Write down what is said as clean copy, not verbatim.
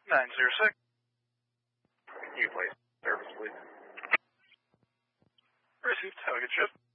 906. You place service, please. Received. Have a good shift.